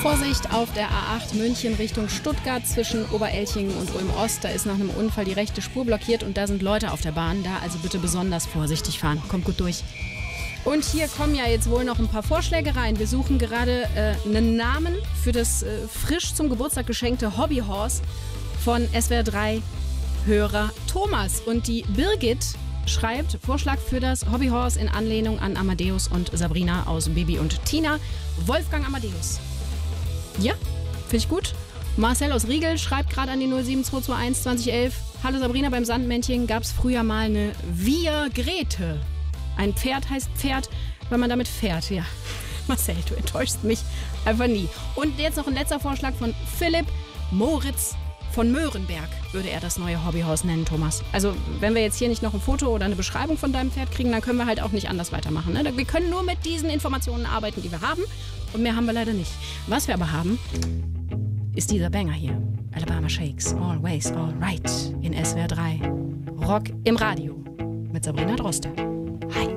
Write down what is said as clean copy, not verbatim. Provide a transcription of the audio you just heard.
Vorsicht auf der A8 München Richtung Stuttgart zwischen Oberelchingen und Ulm-Ost. Da ist nach einem Unfall die rechte Spur blockiert und da sind Leute auf der Bahn. Da also bitte besonders vorsichtig fahren. Kommt gut durch. Und hier kommen ja jetzt wohl noch ein paar Vorschläge rein. Wir suchen gerade einen Namen für das frisch zum Geburtstag geschenkte Hobbyhorse von SWR 3 Hörer Thomas. Und die Birgit schreibt, Vorschlag für das Hobbyhorse in Anlehnung an Amadeus und Sabrina aus Bibi und Tina. Wolfgang Amadeus. Ja, finde ich gut. Marcel aus Riegel schreibt gerade an die 07221 2011. Hallo Sabrina, beim Sandmännchen gab es früher mal eine Wir Grete. Ein Pferd heißt Pferd, weil man damit fährt. Ja, Marcel, du enttäuschst mich einfach nie. Und jetzt noch ein letzter Vorschlag von Philipp Moritz von Möhrenberg, würde er das neue Hobbyhaus nennen, Thomas. Also wenn wir jetzt hier nicht noch ein Foto oder eine Beschreibung von deinem Pferd kriegen, dann können wir halt auch nicht anders weitermachen. Ne? Wir können nur mit diesen Informationen arbeiten, die wir haben. Und mehr haben wir leider nicht. Was wir aber haben, ist dieser Banger hier. Alabama Shakes, Always Alright in SWR 3. Rock im Radio mit Sabrina Droste.